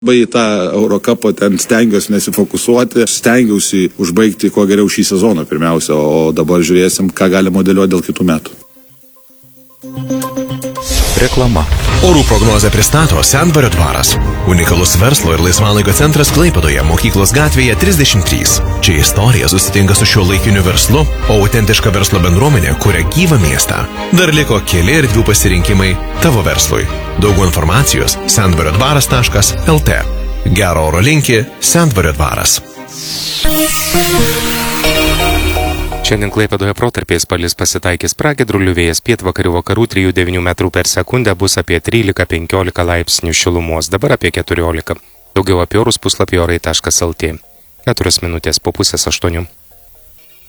Į tą Eurocupą ten stengiuosi nesifokusuoti, stengiausi užbaigti kuo geriau šį sezoną pirmiausia, o dabar žiūrėsim, ką gali modeliuoti dėl kitų metų. Reklama. Orų prognozę pristato Sendvario dvaras. Unikalus verslo ir laisvalaikio centras Klaipėdoje, Mokyklos gatvėje 33. Čia istorija susitinka su šiuo laikiniu verslu, o autentiška verslo bendruomenė kuria gyvą miestą. Dar liko keli erdvių pasirinkimai tavo verslui. Daugiau informacijos sendvariodvaras.lt. Gero oro linki Sendvario dvaras. Šiandien Klaipėdoje protarpiais palis pasitaikys pragiedrulių, vėjas pietvakarių vakarų 3–9 metrų per sekundę, bus apie 13–15 laipsnių šilumos, dabar apie 14. Daugiau apie orus puslapį orai.lt. 4 minutės po 7:30.